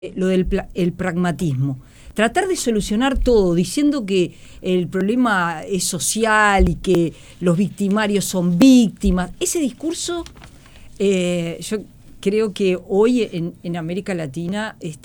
lo del el pragmatismo. Tratar de solucionar todo diciendo que el problema es social y que los victimarios son víctimas. Ese discurso, yo creo que hoy en América Latina